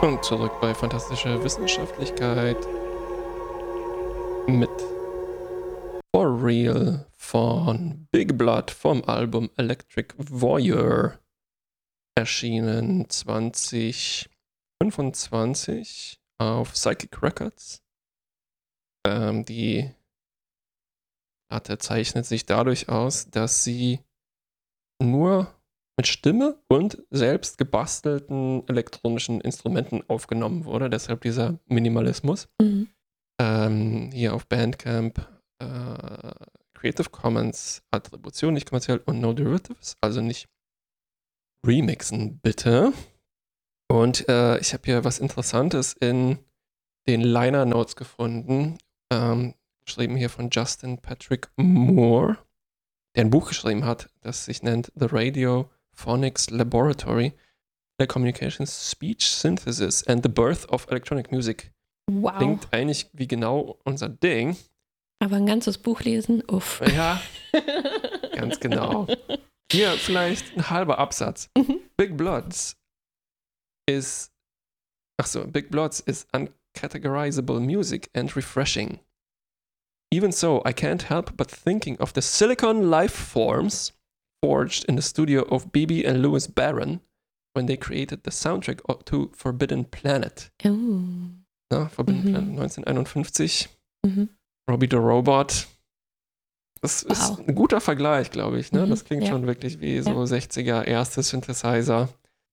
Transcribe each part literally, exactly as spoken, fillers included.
Und zurück bei Fantastische Wissenschaftlichkeit mit For Real von Big Blood vom Album Electric Voyeur, erschienen zwanzig fünfundzwanzig auf Psychic Records. Ähm, die Platte zeichnet sich dadurch aus, dass sie nur mit Stimme und selbst gebastelten elektronischen Instrumenten aufgenommen wurde, deshalb dieser Minimalismus. Mhm. Ähm, hier auf Bandcamp äh, Creative Commons Attribution, nicht kommerziell und No Derivatives, also nicht remixen, bitte. Und äh, ich habe hier was Interessantes in den Liner Notes gefunden, ähm, geschrieben hier von Justin Patrick Moore, der ein Buch geschrieben hat, das sich nennt The Radio Phonics Laboratory, Telecommunications, Speech Synthesis and the Birth of Electronic Music. Wow. Klingt eigentlich wie genau unser Ding. Aber ein ganzes Buch lesen, uff. Ja, ganz genau. Hier vielleicht ein halber Absatz. Mhm. Big Bloods is, ach so, Big Bloods is uncategorizable music and refreshing. Even so, I can't help but thinking of the silicon life forms forged in the studio of B B and Louis Barron when they created the soundtrack to Forbidden Planet. Oh. Ja, Forbidden Mhm. Planet neunzehnhunderteinundfünfzig. Mhm. Robbie the Robot. Das ist Wow. ein guter Vergleich, glaube ich. Ne? Mhm, Das klingt ja. schon wirklich wie so Ja. sechziger erste Synthesizer.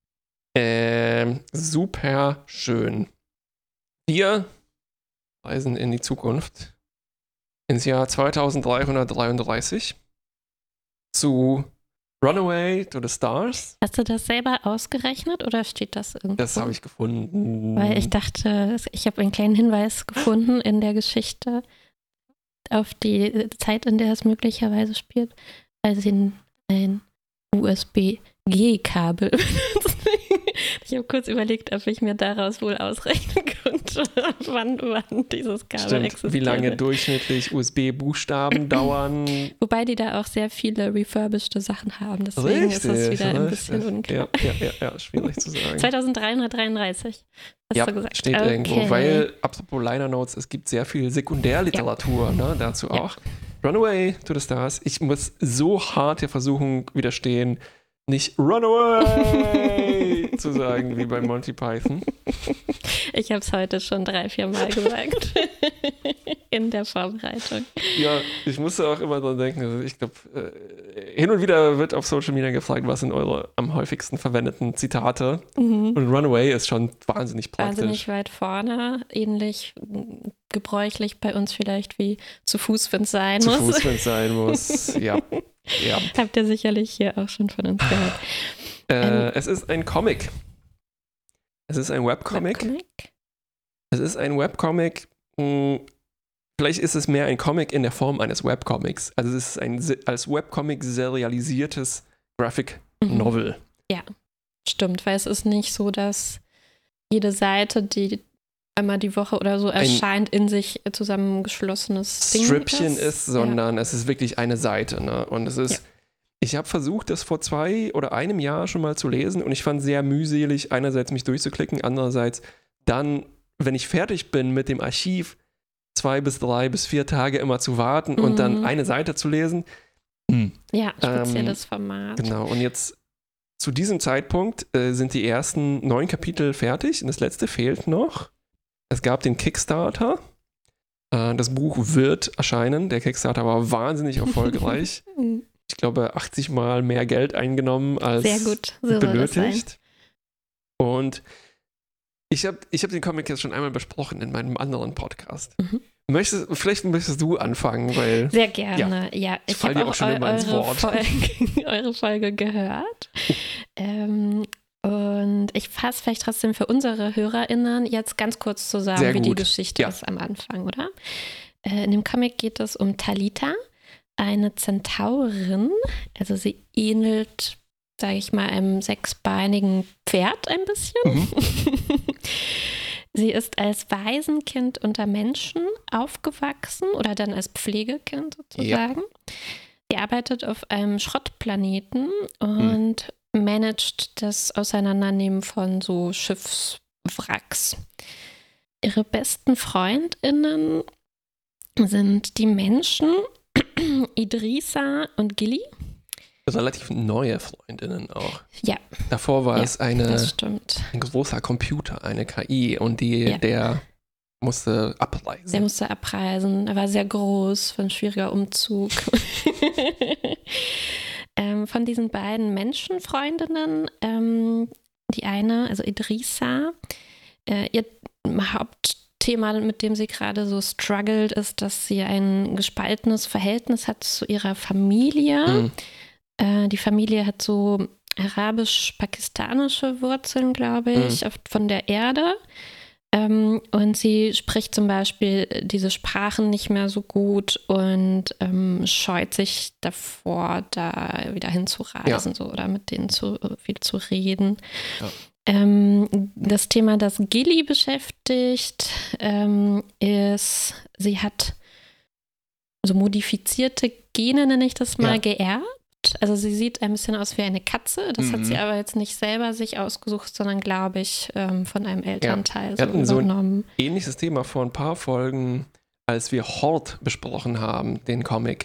Ähm, super schön. Wir reisen in die Zukunft. Ins Jahr zweitausenddreihundertdreiunddreißig zu Runaway to the Stars. Hast du das selber ausgerechnet oder steht das irgendwo? Das habe ich gefunden. Weil ich dachte, ich habe einen kleinen Hinweis gefunden in der Geschichte auf die Zeit, in der es möglicherweise spielt, weil sie ein, ein U S B-G-Kabel benutzt. Ich habe kurz überlegt, ob ich mir daraus wohl ausrechnen könnte, wann, wann dieses Kabel Stimmt, existiert. wie lange durchschnittlich U S B-Buchstaben dauern. Wobei die da auch sehr viele refurbischte Sachen haben, deswegen ist das wieder ein bisschen richtig. unklar. Ja, ja, ja, ja, schwierig zu sagen. zweitausenddreihundertdreiunddreißig, hast Ja, du gesagt. steht Okay. irgendwo, weil, apropos Liner Notes, es gibt sehr viel Sekundärliteratur, ne, dazu Ja. auch. Runaway to the Stars. Ich muss so hart der Versuchung widerstehen, nicht Runaway zu sagen, wie bei Monty Python. Ich habe es heute schon drei, vier Mal gesagt. In der Vorbereitung. Ja, ich musste auch immer dran denken. Also ich glaube, äh, hin und wieder wird auf Social Media gefragt, was sind eure am häufigsten verwendeten Zitate. Mhm. Und Runaway ist schon wahnsinnig praktisch. Wahnsinnig weit vorne. Ähnlich mm, gebräuchlich bei uns vielleicht wie zu Fuß, wenn es sein Zu muss. Fuß, wenn es sein muss. Ja. ja. Habt ihr sicherlich hier auch schon von uns gehört. Äh, Ähm, es ist ein Comic. Es ist ein Webcomic. Webcomic? Es ist ein Webcomic. Mh, vielleicht ist es mehr ein Comic in der Form eines Webcomics. Also es ist ein se- als Webcomic serialisiertes Graphic Mhm. Novel. Stimmt, weil es ist nicht so, dass jede Seite, die einmal die Woche oder so erscheint, in sich zusammengeschlossenes Ding Strippchen ist, ist, sondern es ist wirklich eine Seite. Ne? Und es ist, Ja. ich habe versucht, das vor zwei oder einem Jahr schon mal zu lesen und ich fand es sehr mühselig, einerseits mich durchzuklicken, andererseits dann, wenn ich fertig bin mit dem Archiv, zwei bis drei bis vier Tage immer zu warten und Mhm. dann eine Seite zu lesen. Ja, spezielles Ähm, Format. Genau, und jetzt zu diesem Zeitpunkt äh, sind die ersten neun Kapitel fertig und das letzte fehlt noch. Es gab den Kickstarter. Äh, das Buch wird erscheinen. Der Kickstarter war wahnsinnig erfolgreich. Mhm. Ich glaube, achtzig Mal mehr Geld eingenommen als Sehr gut, so soll das sein. benötigt. Und ich habe ich hab den Comic jetzt schon einmal besprochen in meinem anderen Podcast. Mhm. Möchtest, vielleicht möchtest du anfangen, weil Sehr gerne, ja. Ich Ich, fall habe dir auch auch, schon eu immer ins eure, Wort. Folge, eure Folge gehört. Ähm, und ich fasse vielleicht trotzdem für unsere HörerInnen jetzt ganz kurz zusammen, Sehr wie die gut. Geschichte Ja. ist am Anfang, oder? Äh, in dem Comic geht es um Talita, eine Zentaurin. Also sie ähnelt, sage ich mal, einem sechsbeinigen Pferd ein bisschen. Mhm. Sie ist als Waisenkind unter Menschen aufgewachsen oder dann als Pflegekind sozusagen. Sie arbeitet auf einem Schrottplaneten und managt das Auseinandernehmen von so Wracks. Ihre besten FreundInnen sind die Menschen Idrissa und Gilly. Relativ neue Freundinnen auch. Ja. Davor war ja, es eine, das stimmt. ein großer Computer, eine K I, und die, Ja. der musste abreisen. Der musste abreisen. Er war sehr groß, war ein schwieriger Umzug. ähm, von diesen beiden Menschenfreundinnen, ähm, die eine, also Idrissa, äh, ihr Hauptthema, mit dem sie gerade so struggelt, ist, dass sie ein gespaltenes Verhältnis hat zu ihrer Familie. Mhm. Äh, die Familie hat so arabisch-pakistanische Wurzeln, glaube ich, Mhm. oft von der Erde. Ähm, und sie spricht zum Beispiel diese Sprachen nicht mehr so gut und ähm, scheut sich davor, da wieder hinzureisen Ja. so, oder mit denen zu, viel zu reden. Ja. Ähm, das Thema, das Gilly beschäftigt, ähm, ist, sie hat so modifizierte Gene, nenne ich das mal, Ja. geerbt. Also sie sieht ein bisschen aus wie eine Katze. Das Mhm. hat sie aber jetzt nicht selber sich ausgesucht, sondern, glaube ich, ähm, von einem Elternteil Wir so hatten so ein übernommen. ähnliches Thema vor ein paar Folgen, als wir Horde besprochen haben, den Comic,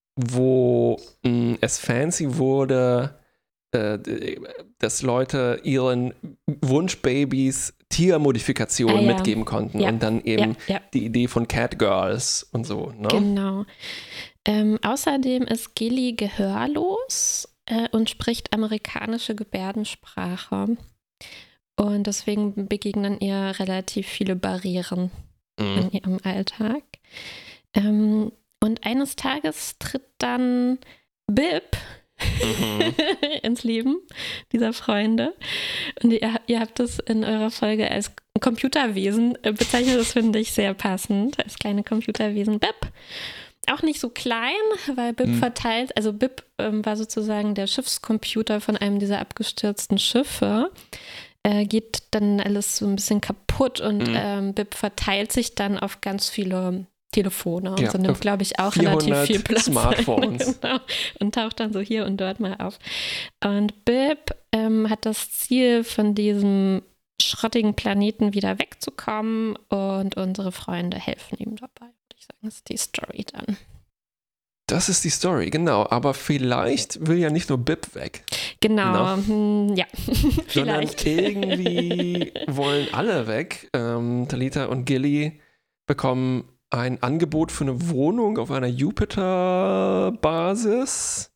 wo mh, es fancy wurde, äh, d- dass Leute ihren Wunschbabys Tiermodifikationen Ah, ja. mitgeben konnten, Ja. und dann eben Ja, ja, die Idee von Catgirls und so. Ne? genau. Ähm, außerdem ist Gilly gehörlos äh, und spricht amerikanische Gebärdensprache. Und deswegen begegnen ihr relativ viele Barrieren Mhm. in ihrem Alltag. Ähm, und eines Tages tritt dann Bib Mhm. ins Leben dieser Freunde. Und ihr, ihr habt es in eurer Folge als Computerwesen äh, bezeichnet. Das finde ich sehr passend, als kleine Computerwesen. Bib. Auch nicht so klein, weil Bib Mhm. verteilt, also Bib ähm, war sozusagen der Schiffscomputer von einem dieser abgestürzten Schiffe. Äh, geht dann alles so ein bisschen kaputt und Mhm. ähm, Bib verteilt sich dann auf ganz viele Telefone. Ja, und so nimmt, auf glaube ich, auch relativ vierhundert viel Platz ein. Smartphones. Genau. Und taucht dann so hier und dort mal auf. Und Bib ähm, hat das Ziel, von diesem schrottigen Planeten wieder wegzukommen, und unsere Freunde helfen ihm dabei. Würde ich sagen, das ist die Story dann. Das ist die Story, genau. Aber vielleicht will ja nicht nur Bib weg, Genau, hm, ja, sondern vielleicht. irgendwie wollen alle weg. Ähm, Talita und Gilly bekommen ein Angebot für eine Wohnung auf einer Jupiter-Basis.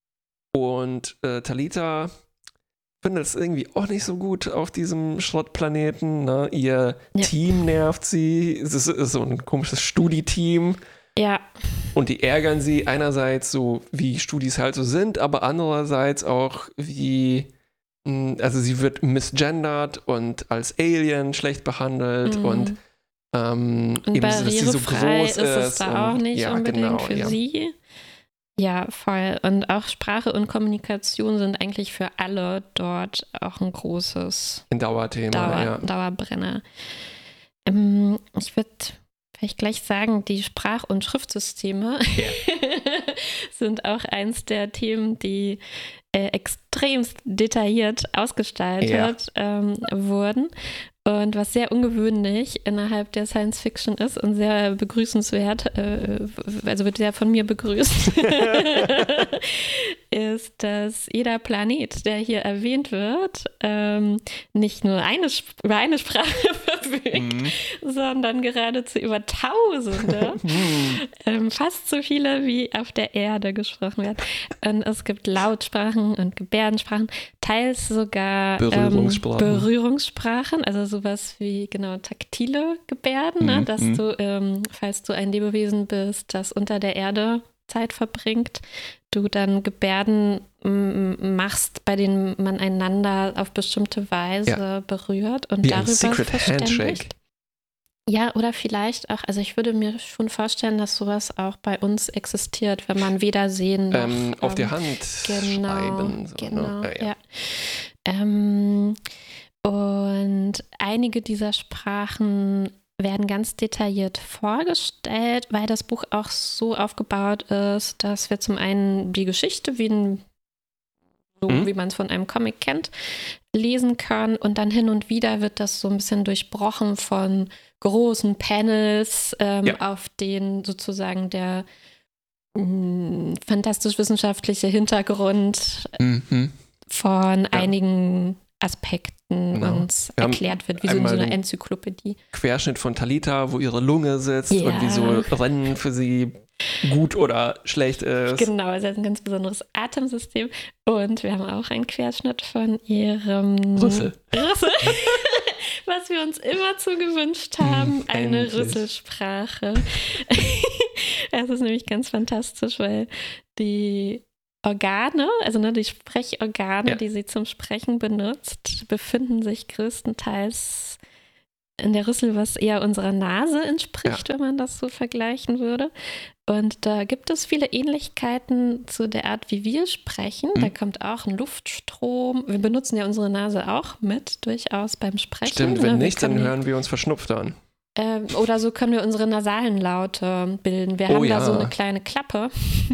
Und äh, Talita findet es irgendwie auch nicht so gut auf diesem Schrottplaneten. Ne? Ihr Ja. Team nervt sie. Es ist, ist so ein komisches Studi-Team. Ja, Und die ärgern sie einerseits so, wie Studis halt so sind, aber andererseits auch wie, mh, also sie wird misgendert und als Alien schlecht behandelt mhm. und ähm, Und eben, dass sie so barrierefrei groß ist es ist. da auch und, nicht ja, unbedingt genau, für ja. sie. Ja, voll. Und auch Sprache und Kommunikation sind eigentlich für alle dort auch ein großes Ein Dauerthema, Dauer, ja. Dauerbrenner. Ähm, ich würde vielleicht gleich sagen, die Sprach- und Schriftsysteme sind auch eins der Themen, die äh, extremst detailliert ausgestaltet ähm, wurden. Und was sehr ungewöhnlich innerhalb der Science Fiction ist und sehr begrüßenswert, äh, also wird sehr von mir begrüßt, ist, dass jeder Planet, der hier erwähnt wird, ähm, nicht nur eine, über eine Sprache verfügt, Mhm. sondern geradezu über Tausende, ähm, fast so viele wie auf der Erde gesprochen werden. Und es gibt Lautsprachen und Gebärdensprachen, teils sogar Berührungssprachen. Ähm, Berührungssprachen, also sowas wie genau taktile Gebärden, ne? Mhm, dass mhm. du, ähm, falls du ein Lebewesen bist, das unter der Erde Zeit verbringt, du dann Gebärden m- machst, bei denen man einander auf bestimmte Weise Ja. berührt und Wie ein darüber Secret Handshake. verständigt. Ja, oder vielleicht auch, also ich würde mir schon vorstellen, dass sowas auch bei uns existiert, wenn man weder sehen noch Ähm, auf die ähm, Hand genau, schreiben. So, genau, ne? Ah, ja. ja. Ähm, und einige dieser Sprachen werden ganz detailliert vorgestellt, weil das Buch auch so aufgebaut ist, dass wir zum einen die Geschichte wie ein so Mhm. wie man es von einem Comic kennt, lesen kann. Und dann hin und wieder wird das so ein bisschen durchbrochen von großen Panels, ähm, Ja. auf denen sozusagen der mh, fantastisch-wissenschaftliche Hintergrund Mhm. von einigen Aspekten Genau. uns Wir haben erklärt wird, wie so in einmal so einer den Enzyklopädie. Querschnitt von Talita, wo ihre Lunge sitzt Ja. und wieso Rennen für sie gut oder schlecht ist. Genau, sie hat ein ganz besonderes Atemsystem. Und wir haben auch einen Querschnitt von ihrem Rüssel. Rüssel. Was wir uns immer zu gewünscht haben, Hm, eine endlich. Rüsselsprache. Das ist nämlich ganz fantastisch, weil die Organe, also ne, die Sprechorgane, Ja. die sie zum Sprechen benutzt, befinden sich größtenteils in der Rüssel, was eher unserer Nase entspricht, wenn man das so vergleichen würde. Und da gibt es viele Ähnlichkeiten zu der Art, wie wir sprechen. Mhm. Da kommt auch ein Luftstrom. Wir benutzen ja unsere Nase auch mit, durchaus beim Sprechen. Stimmt, ne? wenn Wir nicht, dann können- hören wir uns verschnupft an. ähm, oder so können wir unsere nasalen Laute bilden. Wir Oh haben ja. da so eine kleine Klappe,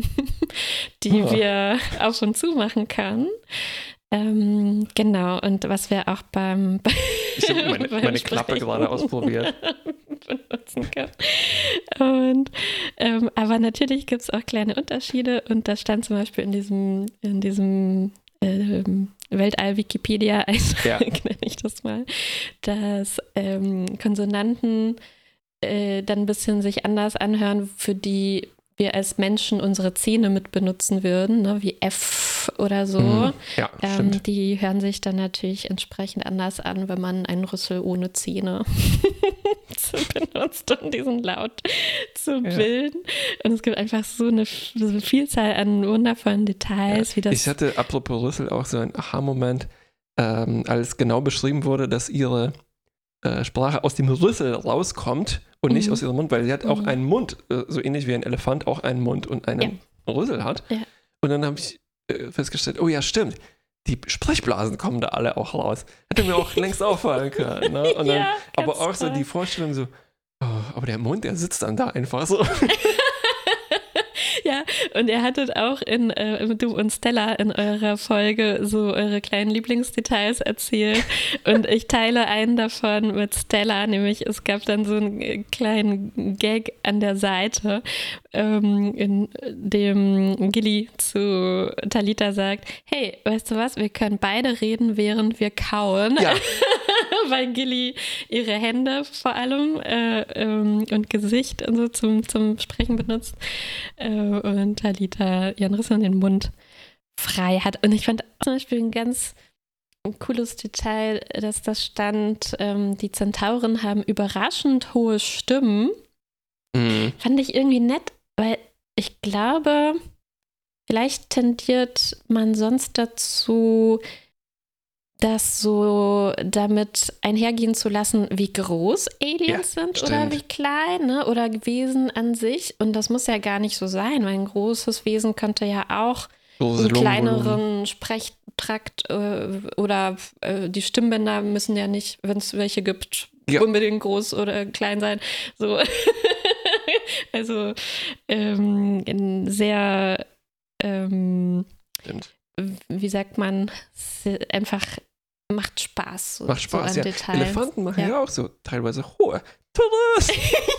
die Ah. wir auf und zu machen können. Ähm, genau, und was wir auch beim, Ich habe meine, beim meine Klappe Sprechen gerade ausprobiert. benutzen können. Und, ähm, aber natürlich gibt es auch kleine Unterschiede und da stand zum Beispiel in diesem, in diesem ähm, Weltall-Wikipedia-Eintrag, Ja. nenne ich das mal, dass ähm, Konsonanten äh, dann ein bisschen sich anders anhören, für die wir als Menschen unsere Zähne mit benutzen würden, ne, wie F oder so. Mhm. Ja, Ähm, stimmt. die hören sich dann natürlich entsprechend anders an, wenn man einen Rüssel ohne Zähne benutzt, um diesen Laut zu Ja. bilden. Und es gibt einfach so eine, so eine Vielzahl an wundervollen Details, wie das. Ich hatte, apropos Rüssel, auch so einen Aha-Moment, ähm, als genau beschrieben wurde, dass ihre äh, Sprache aus dem Rüssel rauskommt und nicht Mhm. aus ihrem Mund, weil sie hat auch Mhm. einen Mund, äh, so ähnlich wie ein Elefant auch einen Mund und einen Rüssel hat. Ja. Und dann habe ich äh, festgestellt, oh ja, stimmt, die Sprechblasen kommen da alle auch raus. Hätte mir auch längst auffallen können. Ne? Und dann, Ja, aber ganz auch so toll. die Vorstellung so, oh, aber der Mund, der sitzt dann da einfach so. Ja, und ihr hattet auch in, äh, du und Stella in eurer Folge so eure kleinen Lieblingsdetails erzählt. Und ich teile einen davon mit Stella, nämlich es gab dann so einen kleinen Gag an der Seite, ähm, in dem Gilly zu Talita sagt, hey, weißt du was, wir können beide reden, während wir kauen. Ja, Weil Gilly ihre Hände vor allem äh, ähm, und Gesicht und so zum, zum Sprechen benutzt äh, und Talita ihren Riss in den Mund frei hat. Und ich fand zum Beispiel ein ganz cooles Detail, dass das stand, ähm, die Zentauren haben überraschend hohe Stimmen. Mhm. Fand ich irgendwie nett, weil ich glaube, vielleicht tendiert man sonst dazu, das so damit einhergehen zu lassen, wie groß Aliens Ja, sind stimmt. oder wie klein, ne? Oder Wesen an sich. Und das muss ja gar nicht so sein, weil ein großes Wesen könnte ja auch Großes einen Lungenvolumen. kleineren Sprechtrakt äh, oder äh, die Stimmbänder müssen ja nicht, wenn es welche gibt, Ja. unbedingt groß oder klein sein. So. Also ähm, ein sehr ähm, Stimmt. wie sagt man, es einfach macht Spaß. So, Macht Spaß, so ja. an Details. Elefanten machen ja. Ja. auch so teilweise hohe. Tunnels.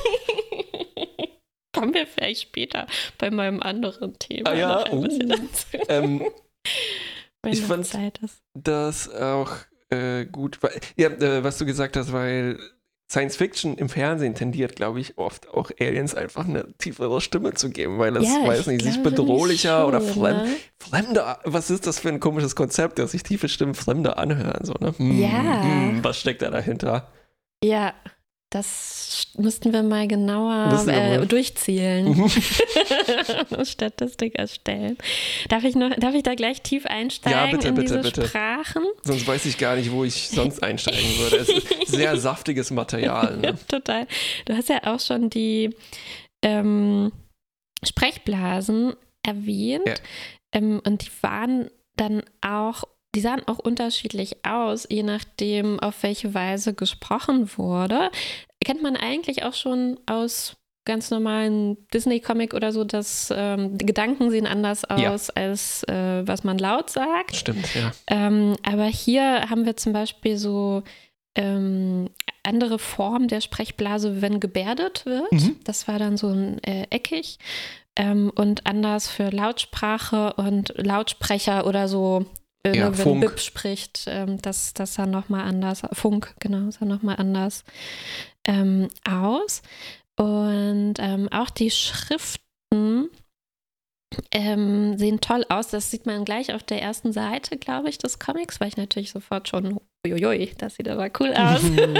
Kommen wir vielleicht später bei meinem anderen Thema Ah, ja, noch ein bisschen uh. dazu, ähm, wenn ich noch fand- Zeit ist. das auch äh, gut, weil, ja, äh, was du gesagt hast, weil Science Fiction im Fernsehen tendiert, glaube ich, oft auch Aliens einfach eine tiefere Stimme zu geben, weil es, Ja, weiß ich nicht, sich glaube bedrohlicher schon, oder fremd, ne? fremder, was ist das für ein komisches Konzept, dass sich tiefe Stimmen fremder anhören, so, ne? Hm, Ja. hm, was steckt da dahinter? Ja, das müssten wir mal genauer Müssen wir äh, mal. durchzielen. Mhm. Eine Statistik erstellen. Darf ich noch, darf ich da gleich tief einsteigen Ja, bitte, in bitte, diese bitte. Sprachen? Sonst weiß ich gar nicht, wo ich sonst einsteigen würde. Es ist sehr saftiges Material. Ja, Ne? total. Du hast ja auch schon die ähm, Sprechblasen erwähnt. Ja. Ähm, und die waren dann auch, die sahen auch unterschiedlich aus, je nachdem, auf welche Weise gesprochen wurde. Kennt man eigentlich auch schon aus ganz normalen Disney-Comic oder so, dass ähm, die Gedanken sehen anders aus, ja. als äh, was man laut sagt. Stimmt, ja. Ähm, aber hier haben wir zum Beispiel so ähm, andere Formen der Sprechblase, wenn gebärdet wird. Mhm. Das war dann so ein äh, eckig. Ähm, und anders für Lautsprache und Lautsprecher oder so. Äh, ja, wenn Funk. Bip spricht, ähm, das, das sah nochmal anders, Funk, genau, sah nochmal anders ähm, aus. Und ähm, auch die Schriften ähm, sehen toll aus. Das sieht man gleich auf der ersten Seite, glaube ich, des Comics, weil ich natürlich sofort schon, uiuiui, das sieht aber cool aus.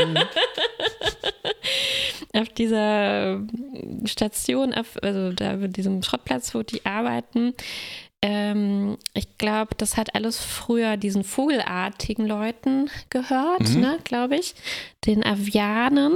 Auf dieser Station, auf, also da auf diesem Schrottplatz, wo die arbeiten, ähm, ich glaube, das hat alles früher diesen vogelartigen Leuten gehört, mhm. ne, glaube ich, den Avianern.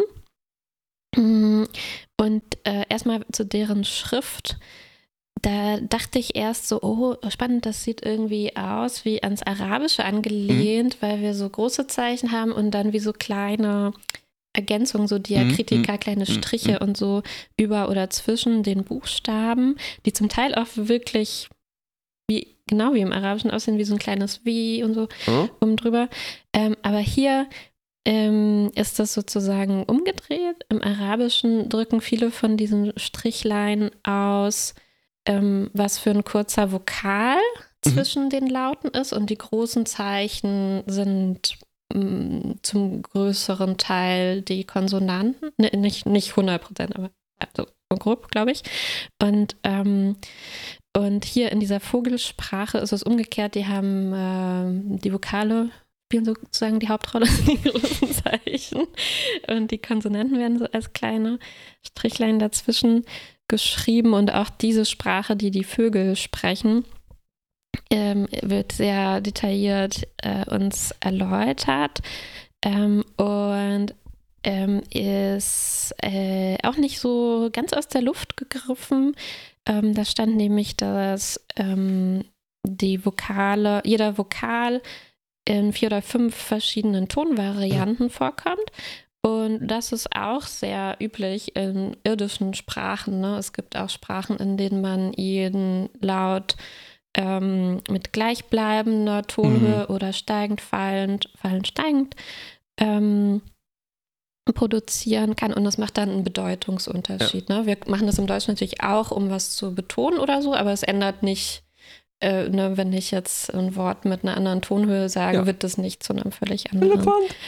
Und äh, erstmal zu deren Schrift, da dachte ich erst so, oh, spannend, das sieht irgendwie aus wie ans Arabische angelehnt, mhm. weil wir so große Zeichen haben und dann wie so kleine Ergänzungen, so Diakritika, mhm. kleine Striche mhm. und so über oder zwischen den Buchstaben, die zum Teil auch wirklich wie, genau wie im Arabischen aussehen, wie so ein kleines W und so mhm. oben drüber. Ähm, aber hier ähm, ist das sozusagen umgedreht. Im Arabischen drücken viele von diesen Strichlein aus, ähm, was für ein kurzer Vokal mhm. zwischen den Lauten ist, und die großen Zeichen sind mh, zum größeren Teil die Konsonanten. Ne, nicht, nicht hundert Prozent, aber also grob, glaube ich. Und ähm, Und hier in dieser Vogelsprache ist es umgekehrt, die haben äh, die Vokale spielen sozusagen die Hauptrolle, die großen Zeichen. Und die Konsonanten werden so als kleine Strichlein dazwischen geschrieben. Und auch diese Sprache, die die Vögel sprechen, ähm, wird sehr detailliert äh, uns erläutert. Ähm, und ähm, ist äh, auch nicht so ganz aus der Luft gegriffen. Ähm, da stand nämlich, dass ähm, die Vokale, jeder Vokal in vier oder fünf verschiedenen Tonvarianten ja. vorkommt. Und das ist auch sehr üblich in irdischen Sprachen. Ne? Es gibt auch Sprachen, in denen man jeden Laut ähm, mit gleichbleibender Tonhöhe mhm. oder steigend, fallend, fallend, steigend ähm, produzieren kann, und das macht dann einen Bedeutungsunterschied. Ja. Ne? Wir machen das im Deutschen natürlich auch, um was zu betonen oder so, aber es ändert nicht, äh, ne, wenn ich jetzt ein Wort mit einer anderen Tonhöhe sage, ja. wird das nicht zu einem völlig anderen.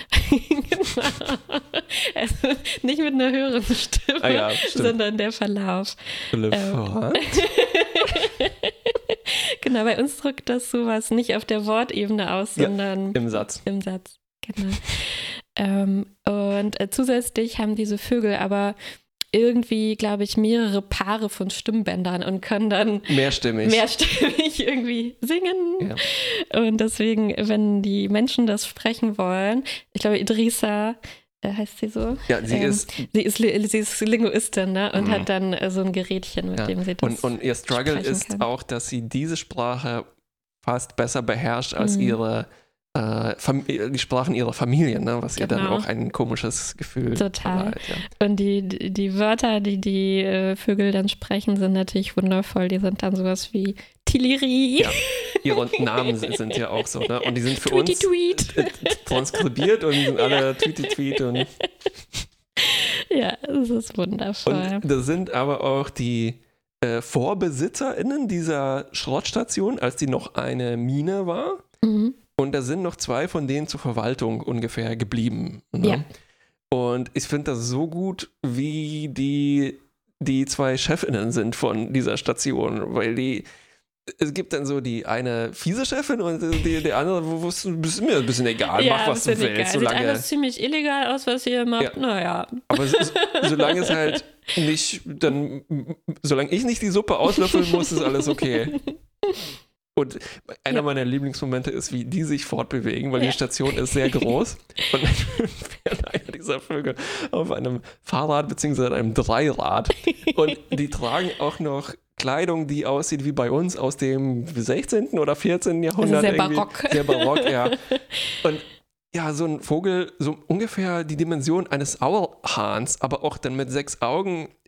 Genau. Also nicht mit einer höheren Stimme, ah ja, sondern der Verlauf. Elefant. Ähm, genau, bei uns drückt das sowas nicht auf der Wortebene aus, ja, sondern im Satz. Im Satz, genau. Ähm, und äh, zusätzlich haben diese Vögel aber irgendwie, glaube ich, mehrere Paare von Stimmbändern und können dann mehrstimmig, mehrstimmig irgendwie singen. Ja. Und deswegen, wenn die Menschen das sprechen wollen, ich glaube, Idrissa, äh, heißt sie so? Ja, sie ähm, ist sie ist, sie ist Linguistin, ne? Und mhm. hat dann äh, so ein Gerätchen, mit ja. dem sie das und, und ihr Struggle ist kann. auch, dass sie diese Sprache fast besser beherrscht als mhm. ihre Äh, die Sprachen ihrer Familie, ne? Was genau. ihr dann auch ein komisches Gefühl Total. verleiht. Ja. Und die, die, die Wörter, die die äh, Vögel dann sprechen, sind natürlich wundervoll. Die sind dann sowas wie Tiliri. Ja. Ihre Namen sind, sind ja auch so, ne? Und die sind für Tweety uns tweet. transkribiert und sind alle ja. Tweety Tweet. Und ja, das ist wundervoll. Und das sind aber auch die äh, VorbesitzerInnen dieser Schrottstation, als die noch eine Mine war. Mhm. Und da sind noch zwei von denen zur Verwaltung ungefähr geblieben. Ne? Ja. Und ich finde das so gut, wie die, die zwei Chefinnen sind von dieser Station, weil die, es gibt dann so die eine fiese Chefin und die, die andere, wo es ist mir ein bisschen egal, ja, mach was du willst. Egal. Solange, sieht alles ziemlich illegal aus, was ihr macht, ja. naja. Aber so, solange es halt nicht, dann, solange ich nicht die Suppe auslöffeln muss, ist alles okay. Und einer ja. meiner Lieblingsmomente ist, wie die sich fortbewegen, weil ja. die Station ist sehr groß. Und dann fährt einer dieser Vögel auf einem Fahrrad bzw. einem Dreirad. Und die tragen auch noch Kleidung, die aussieht wie bei uns aus dem sechzehnten oder vierzehnten Jahrhundert. Also sehr barock. Sehr barock, ja. Und ja, so ein Vogel, so ungefähr die Dimension eines Auerhahns, aber auch dann mit sechs Augen,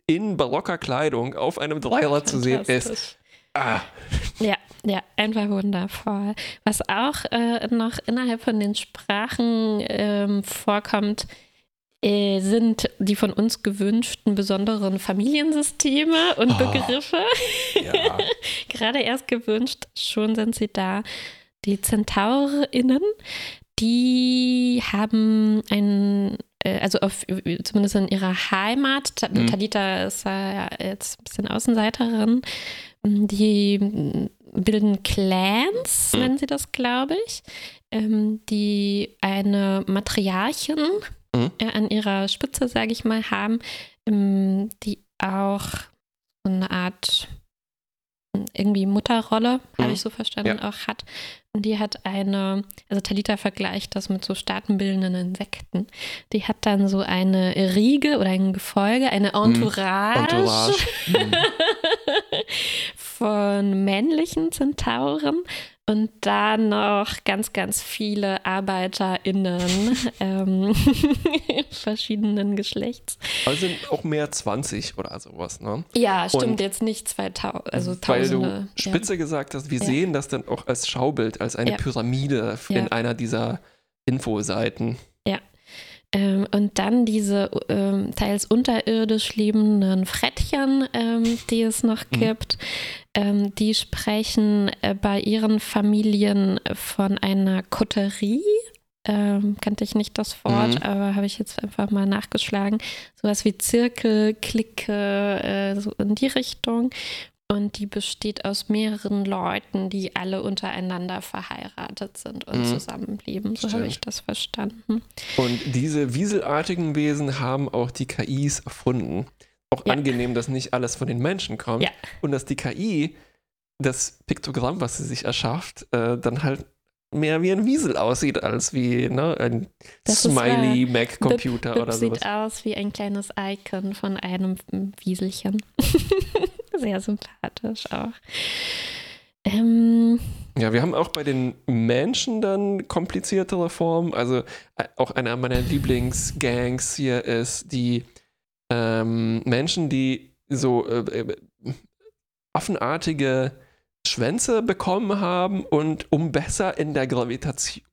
in barocker Kleidung auf einem Dreirad zu sehen ist. Ah. Ja, ja, einfach wundervoll. Was auch äh, noch innerhalb von den Sprachen ähm, vorkommt, äh, sind die von uns gewünschten besonderen Familiensysteme und Oh, Begriffe. Ja. Gerade erst gewünscht, schon sind sie da. Die ZentaurInnen, die haben ein, äh, also auf, zumindest in ihrer Heimat, Ta- Mhm. Talita ist ja jetzt ein bisschen Außenseiterin, die bilden Clans, Mhm. nennen sie das, glaube ich, ähm, die eine Matriarchin Mhm. äh, an ihrer Spitze, sage ich mal, haben, ähm, die auch so eine Art irgendwie Mutterrolle, habe Mhm. ich so verstanden, Ja. auch hat. Und die hat eine, also Talita vergleicht das mit so staatenbildenden Insekten. Die hat dann so eine Riege oder ein Gefolge, eine Entourage, Entourage. Mhm. von männlichen Zentauren und dann noch ganz, ganz viele ArbeiterInnen ähm, verschiedenen Geschlechts. Aber es sind auch mehr zwanzig oder sowas, ne? Ja, stimmt, Und jetzt nicht zweitausend, also Weil Tausende. du Spitze gesagt hast, wir Ja. sehen das dann auch als Schaubild, als eine Ja. Pyramide Ja. in einer dieser Infoseiten. Ähm, und dann diese ähm, teils unterirdisch lebenden Frettchen, ähm, die es noch Mhm. gibt, ähm, die sprechen äh, bei ihren Familien von einer Koterie. Ähm, kannte ich nicht das Wort, Mhm. aber habe ich jetzt einfach mal nachgeschlagen. Sowas wie Zirkel, Clique, äh, so in die Richtung. Und die besteht aus mehreren Leuten, die alle untereinander verheiratet sind und Mhm. zusammenleben. So habe Stimmt. ich das verstanden. Und diese wieselartigen Wesen haben auch die K Is erfunden. Auch Ja. angenehm, dass nicht alles von den Menschen kommt. Ja. Und dass die K I das Piktogramm, was sie sich erschafft, äh, dann halt mehr wie ein Wiesel aussieht, als wie ne, ein Das ist Smiley Mac-Computer Bip oder sowas. sieht aus wie ein kleines Icon von einem Wieselchen. Sehr sympathisch auch. Ähm, Ja, wir haben auch bei den Menschen dann kompliziertere Formen. Also äh, auch einer meiner Lieblingsgangs hier ist die ähm, Menschen, die so äh, äh, affenartige Schwänze bekommen haben und um besser in der Gravitation,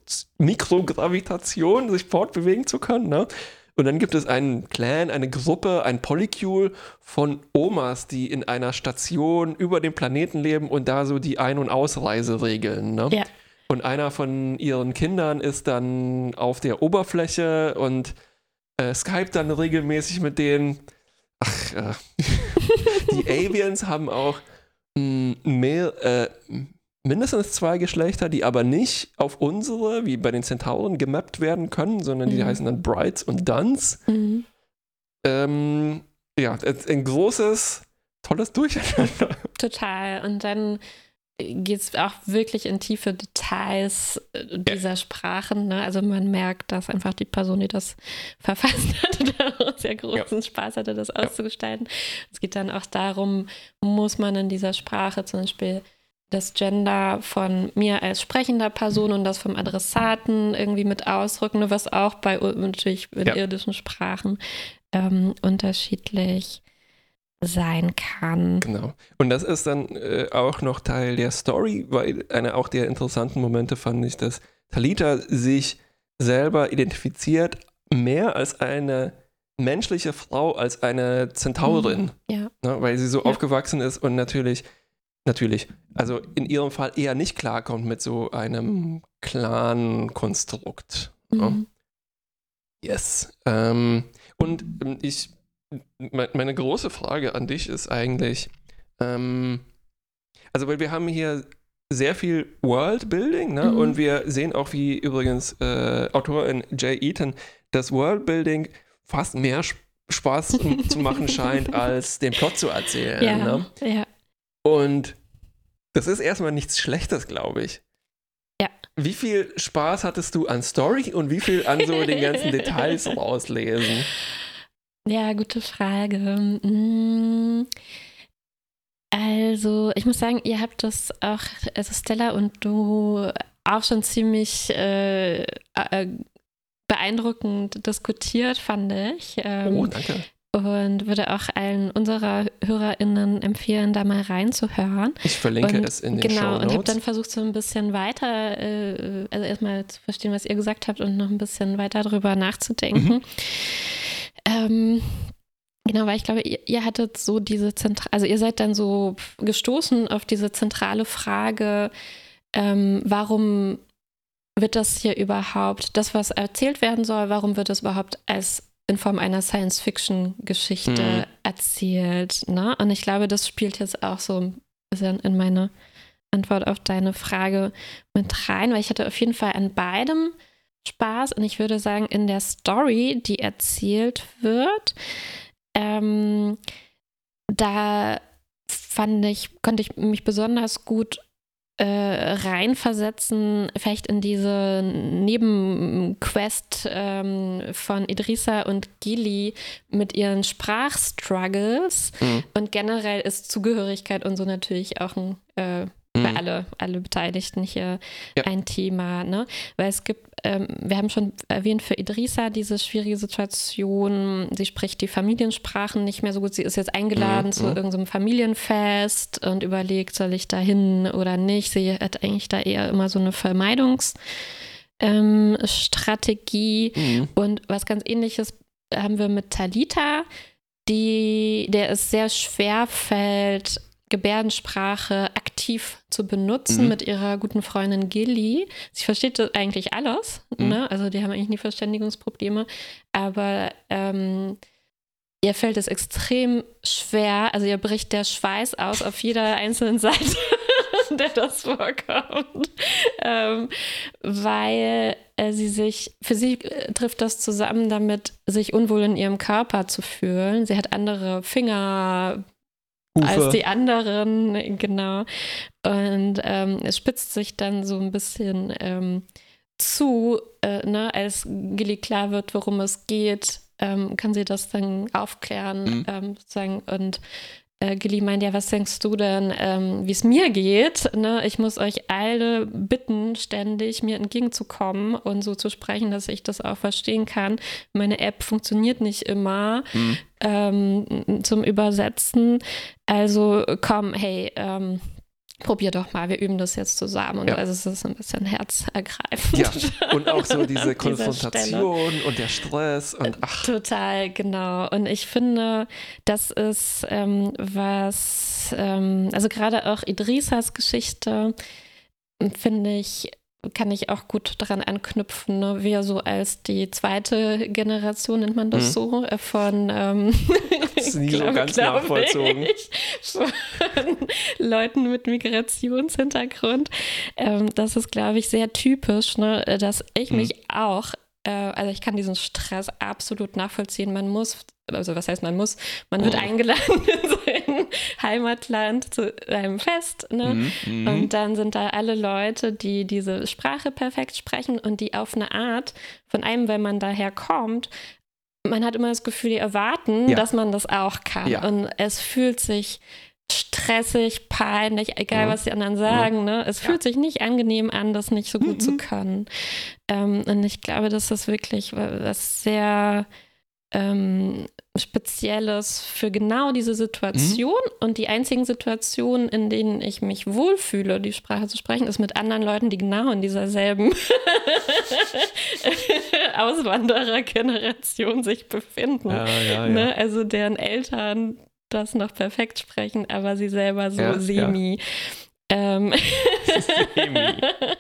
Mikrogravitation sich fortbewegen zu können. Ne? Und dann gibt es einen Clan, eine Gruppe, ein Polycule von Omas, die in einer Station über dem Planeten leben und da so die Ein- und Ausreise regeln. Ne? Ja. Und einer von ihren Kindern ist dann auf der Oberfläche und äh, Skype dann regelmäßig mit denen. Ach, äh, die Aliens haben auch mh, mehr, äh, mindestens zwei Geschlechter, die aber nicht auf unsere, wie bei den Zentauren, gemappt werden können, sondern die Mhm. heißen dann Brides und Duns. mhm. Ähm, ja, ein großes, tolles Durcheinander. Total. Und dann geht es auch wirklich in tiefe Details äh, dieser Sprachen. Ne? Also man merkt, dass einfach die Person, die das verfasst hat, da sehr großen Spaß hatte, das auszugestalten. Es geht dann auch darum, muss man in dieser Sprache zum Beispiel das Gender von mir als sprechender Person und das vom Adressaten irgendwie mit ausdrücken, ne? Was auch bei natürlich in Ja. irdischen Sprachen ähm, unterschiedlich sein kann. Genau. Und das ist dann äh, auch noch Teil der Story, weil eine auch der interessanten Momente fand ich, dass Talita sich selber identifiziert mehr als eine menschliche Frau, als eine Zentaurin. Ja. Ne, weil sie so Ja. aufgewachsen ist und natürlich, natürlich, also in ihrem Fall eher nicht klarkommt mit so einem Clan-Konstrukt. Ne? Mhm. Yes. Ähm, und ähm, ich, me- meine große Frage an dich ist eigentlich, ähm, also weil wir haben hier sehr viel Worldbuilding, ne? Mhm. Und wir sehen auch, wie übrigens äh, Autorin Jay Eaton das Worldbuilding fast mehr Sp- Spaß um, zu machen scheint, als den Plot zu erzählen. Ja, Ne? ja. Und das ist erstmal nichts Schlechtes, glaube ich. Ja. Wie viel Spaß hattest du an Story und wie viel an so den ganzen Details rauslesen? Ja, gute Frage. Mm, Also, ich muss sagen, ihr habt das auch, also Stella und du, auch schon ziemlich äh, äh, beeindruckend diskutiert, fand ich. Ähm, Oh, danke. und würde auch allen unserer HörerInnen empfehlen, da mal reinzuhören. Ich verlinke und, es in den genau, Shownotes. Und habe dann versucht, so ein bisschen weiter, äh, also erstmal zu verstehen, was ihr gesagt habt und noch ein bisschen weiter drüber nachzudenken. Mhm. Ähm, Genau, weil ich glaube, ihr, ihr hattet so diese zentrale, also ihr seid dann so gestoßen auf diese zentrale Frage, ähm, warum wird das hier überhaupt, das, was erzählt werden soll, warum wird das überhaupt als in Form einer Science-Fiction-Geschichte mhm. erzählt, ne? Und ich glaube, das spielt jetzt auch so ein bisschen in meine Antwort auf deine Frage mit rein, weil ich hatte auf jeden Fall an beidem Spaß und ich würde sagen, in der Story, die erzählt wird, Ähm, da fand ich, konnte ich mich besonders gut äh, reinversetzen, vielleicht in diese Nebenquest ähm, von Idrissa und Gili mit ihren Sprachstruggles. Mhm. Und generell ist Zugehörigkeit und so natürlich auch ein äh, für alle, alle Beteiligten hier ja. ein Thema, ne? Weil es gibt, ähm, wir haben schon erwähnt, für Idrissa diese schwierige Situation, sie spricht die Familiensprachen nicht mehr so gut, sie ist jetzt eingeladen mhm. zu irgendeinem Familienfest und überlegt, soll ich da hin oder nicht, sie hat eigentlich da eher immer so eine Vermeidungsstrategie ähm, mhm. und was ganz Ähnliches haben wir mit Talita, die, der es sehr schwer fällt, Gebärdensprache aktiv zu benutzen mhm. mit ihrer guten Freundin Gili. Sie versteht das eigentlich alles, mhm. ne? Also die haben eigentlich nie Verständigungsprobleme, aber ähm, ihr fällt es extrem schwer, also ihr bricht der Schweiß aus auf jeder einzelnen Seite, der das vorkommt, ähm, weil äh, sie sich, für sie äh, trifft das zusammen damit, sich unwohl in ihrem Körper zu fühlen. Sie hat andere Finger als die anderen, genau. Und ähm, es spitzt sich dann so ein bisschen ähm, zu, äh, ne, als Gili klar wird, worum es geht, ähm, kann sie das dann aufklären, mhm. ähm, sozusagen. Und äh, Gili meint, ja, was denkst du denn, ähm, wie es mir geht? Ne? Ich muss euch alle bitten, ständig mir entgegenzukommen und so zu sprechen, dass ich das auch verstehen kann. Meine App funktioniert nicht immer mhm. ähm, zum Übersetzen. Also komm, hey, ähm, probier doch mal, wir üben das jetzt zusammen. Und ja. also es ist ein bisschen herzergreifend. Ja, und auch so diese Konfrontation und der Stress. Und ach. Total, genau. Und ich finde, das ist ähm, was, ähm, also gerade auch Idrissas Geschichte, finde ich, kann ich auch gut daran anknüpfen, ne? Wir so als die zweite Generation, nennt man das mhm. so, von ähm, das ist nie glaub, so ganz nachvollzogen. Ich, von Leuten mit Migrationshintergrund. Ähm, das ist, glaube ich, sehr typisch, ne? Dass ich mhm. mich auch, äh, also ich kann diesen Stress absolut nachvollziehen. Man muss, also was heißt man muss, man wird oh. eingeladen in sein Heimatland zu einem Fest, ne? Mhm. Und dann sind da alle Leute, die diese Sprache perfekt sprechen und die auf eine Art von einem, wenn man daher kommt, man hat immer das Gefühl, die erwarten, ja. dass man das auch kann. Ja. Und es fühlt sich stressig, peinlich, egal ja. was die anderen sagen, ne? Es fühlt ja. sich nicht angenehm an, das nicht so gut mhm. zu können. Ähm, und ich glaube, dass das wirklich was sehr ähm, Spezielles für genau diese Situation. Mhm. Und die einzigen Situationen, in denen ich mich wohlfühle, die Sprache zu sprechen, ist mit anderen Leuten, die genau in dieser selben Auswanderergeneration sich befinden. Ja, ja, ja. Ne? Also deren Eltern das noch perfekt sprechen, aber sie selber so ja, semi. Ja. Ähm. Semi.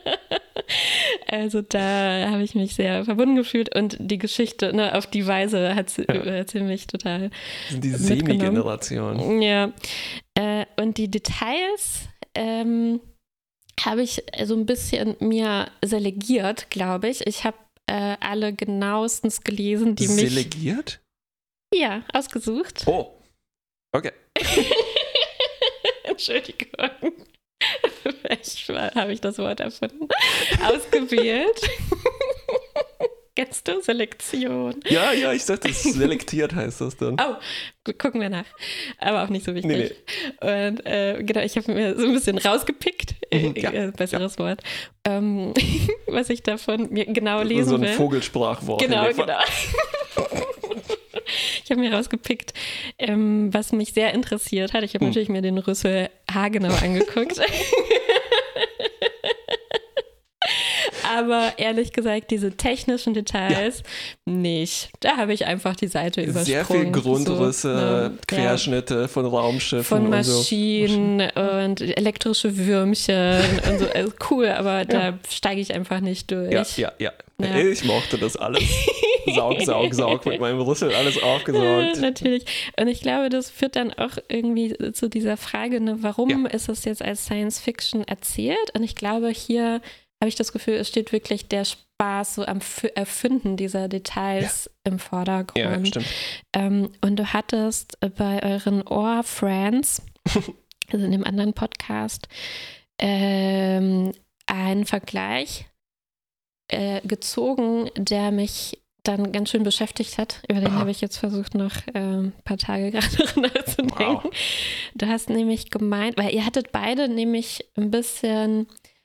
Also da habe ich mich sehr verbunden gefühlt und die Geschichte, ne, auf die Weise hat sie, ja. hat sie mich total das sind die Semi-Generation. Ja. Äh, und die Details ähm, habe ich so ein bisschen mir selegiert, glaube ich. Ich habe äh, alle genauestens gelesen, die mich... Selegiert? Ja, ausgesucht. Oh, okay. Entschuldigung. Vielleicht habe ich das Wort erfunden. Ausgewählt. Kennst du Selektion? Ja, ja, ich dachte, selektiert heißt das dann. Oh, gucken wir nach. Aber auch nicht so wichtig. Nee, nee. Und äh, genau, ich habe mir so ein bisschen rausgepickt, mhm, ja, äh, besseres ja. Wort, ähm, was ich davon mir genau lesen will. So ein will. Vogelsprachwort. Genau, genau. ich habe mir rausgepickt, ähm, was mich sehr interessiert hat. Ich habe hm. natürlich mir den Rüssel haargenau angeguckt. Aber ehrlich gesagt, diese technischen Details ja. nicht. Da habe ich einfach die Seite übersprungen. Sehr viel Grundrisse, so, ne? Querschnitte ja. von Raumschiffen. Von Maschinen und, so. und elektrische Würmchen und so. Also cool, aber ja. da steige ich einfach nicht durch. Ja, ja, ja. ja. Ich mochte das alles. Saug, saug, saug mit meinem Rüssel alles aufgesaugt. Ja, natürlich. Und ich glaube, das führt dann auch irgendwie zu dieser Frage, ne, warum ja. ist es jetzt als Science Fiction erzählt? Und ich glaube, hier habe ich das Gefühl, es steht wirklich der Spaß so am F- Erfinden dieser Details ja. im Vordergrund. Ja, stimmt. Ähm, und du hattest bei euren Ohr-Friends, also in dem anderen Podcast, ähm, einen Vergleich äh, gezogen, der mich dann ganz schön beschäftigt hat. Über den habe ich jetzt versucht, noch äh, ein paar Tage gerade nachzudenken. Wow. Du hast nämlich gemeint, weil ihr hattet beide nämlich ein bisschen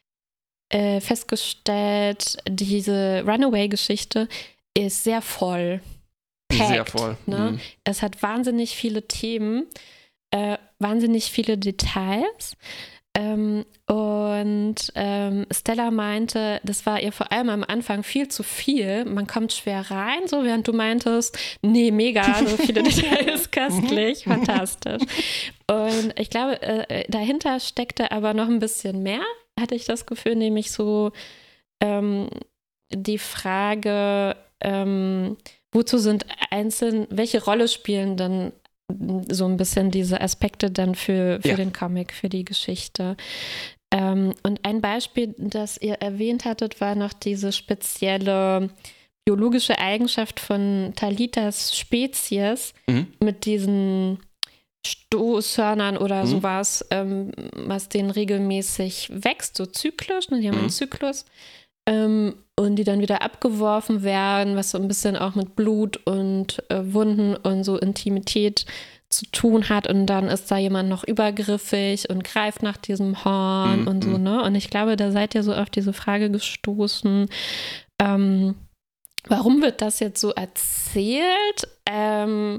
festgestellt, diese Runaway-Geschichte ist sehr voll. Packed, sehr voll. Ne? Mhm. Es hat wahnsinnig viele Themen, äh, wahnsinnig viele Details. Ähm, und ähm, Stella meinte, das war ihr vor allem am Anfang viel zu viel. Man kommt schwer rein, so während du meintest, nee, mega, so viele Details, köstlich, fantastisch. Und ich glaube, äh, dahinter steckte aber noch ein bisschen mehr, hatte ich das Gefühl, nämlich so ähm, die Frage, ähm, wozu sind einzeln, welche Rolle spielen denn so ein bisschen diese Aspekte dann für, für ja. den Comic, für die Geschichte. Ähm, und ein Beispiel, das ihr erwähnt hattet, war noch diese spezielle biologische Eigenschaft von Talitas Spezies mhm. mit diesen Stoßhörnern oder mhm. sowas, ähm, was denen regelmäßig wächst, so zyklisch, ne? Die haben mhm. einen Zyklus. Ähm, und die dann wieder abgeworfen werden, was so ein bisschen auch mit Blut und äh, Wunden und so Intimität zu tun hat. Und dann ist da jemand noch übergriffig und greift nach diesem Horn mhm. und so, ne? Und ich glaube, da seid ihr so auf diese Frage gestoßen, ähm, warum wird das jetzt so erzählt? Ähm,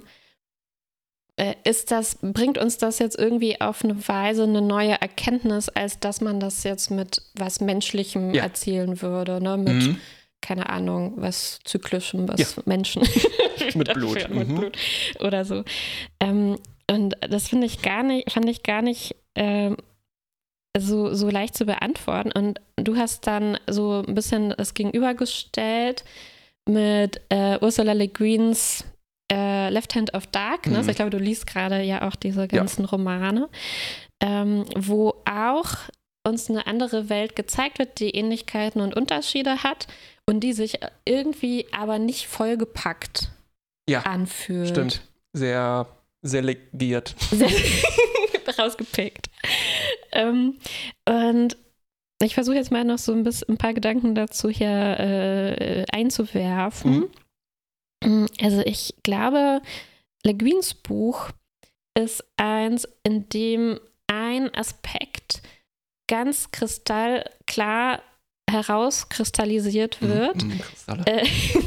Ist das, bringt uns das jetzt irgendwie auf eine Weise eine neue Erkenntnis, als dass man das jetzt mit was Menschlichem ja. erzählen würde, ne? Mit, mhm. keine Ahnung, was Zyklischem, was ja. Menschen. mit Blut. Dafür, mit mhm. Blut oder so. Ähm, und das finde ich gar nicht, fand ich gar nicht ähm, so, so leicht zu beantworten. Und du hast dann so ein bisschen das gegenübergestellt mit äh, Ursula Le Guins Uh, Left Hand of Darkness. Mhm. Ich glaube, du liest gerade ja auch diese ganzen ja. Romane, ähm, wo auch uns eine andere Welt gezeigt wird, die Ähnlichkeiten und Unterschiede hat und die sich irgendwie aber nicht vollgepackt ja, anfühlt. Stimmt. Sehr selektiert. Sehr rausgepickt. Ähm, und ich versuche jetzt mal noch so ein bisschen ein paar Gedanken dazu hier äh, einzuwerfen. Mhm. Also ich glaube, Le Guins Buch ist eins, in dem ein Aspekt ganz kristallklar herauskristallisiert wird. Mm, mm, Kristalle. Äh,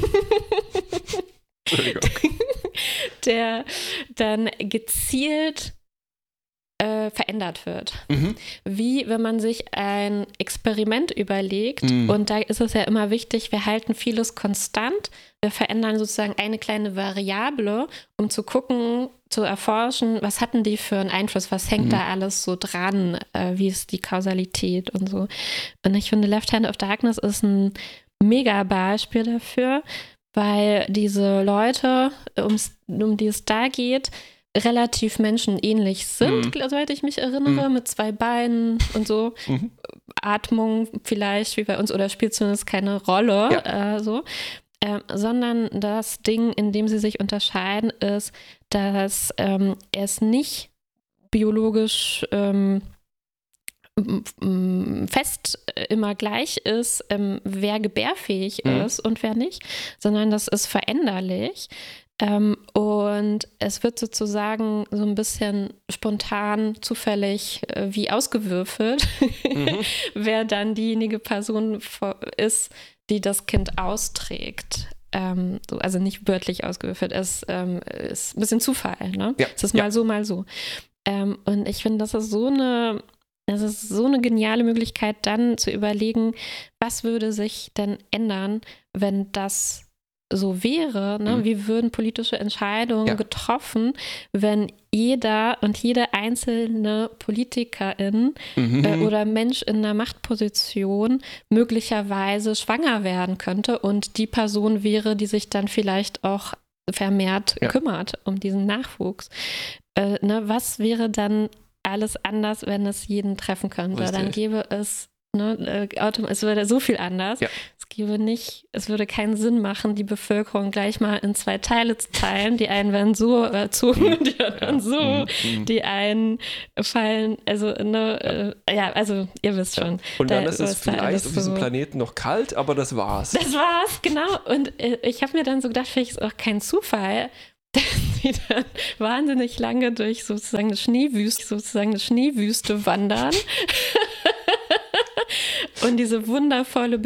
Entschuldigung. Der dann gezielt äh, verändert wird. Mhm. Wie wenn man sich ein Experiment überlegt mhm. und da ist es ja immer wichtig, wir halten vieles konstant, wir verändern sozusagen eine kleine Variable, um zu gucken, zu erforschen, was hatten die für einen Einfluss, was hängt mhm. da alles so dran, äh, wie ist die Kausalität und so. Und ich finde, Left Hand of Darkness ist ein mega Beispiel dafür, weil diese Leute, um's, um die es da geht, relativ menschenähnlich sind, mhm. soweit ich mich erinnere, mhm. mit zwei Beinen und so. Mhm. Atmung vielleicht wie bei uns oder spielt zumindest keine Rolle, ja. äh, so. Ähm, sondern das Ding, in dem sie sich unterscheiden, ist, dass ähm, es nicht biologisch ähm, fest immer gleich ist, ähm, wer gebärfähig mhm. ist und wer nicht, sondern das ist veränderlich. Ähm, und es wird sozusagen so ein bisschen spontan, zufällig äh, wie ausgewürfelt, mhm. wer dann diejenige Person ist, die das Kind austrägt. ähm, so, also nicht wörtlich ausgewürfelt, es ähm, ist ein bisschen Zufall, ne? Ja, Es ist ja. mal so, mal so. Ähm, und ich finde, das ist so eine, das ist so eine geniale Möglichkeit, dann zu überlegen, was würde sich denn ändern, wenn das so wäre, ne? Mhm. Wie würden politische Entscheidungen Ja. getroffen, wenn jeder und jede einzelne Politikerin Mhm. äh, oder Mensch in einer Machtposition möglicherweise schwanger werden könnte und die Person wäre, die sich dann vielleicht auch vermehrt Ja. kümmert um diesen Nachwuchs. Äh, ne? Was wäre dann alles anders, wenn es jeden treffen könnte? Richtig. Dann gäbe es Ne, äh, autom- es würde so viel anders. Ja. Es gäbe nicht, es würde keinen Sinn machen, die Bevölkerung gleich mal in zwei Teile zu teilen. Die einen werden so erzogen und die anderen Ja. so. Mhm. Die einen fallen, also, ne, äh, ja, also, ihr wisst schon. Und dann Da ist es ist da vielleicht alles auf diesem so- Planeten noch kalt, aber das war's. Das war's, genau. Und äh, ich habe mir dann so gedacht, vielleicht ist auch kein Zufall, dass sie dann wahnsinnig lange durch sozusagen eine Schneewüste, sozusagen eine Schneewüste wandern. Und diese wundervolle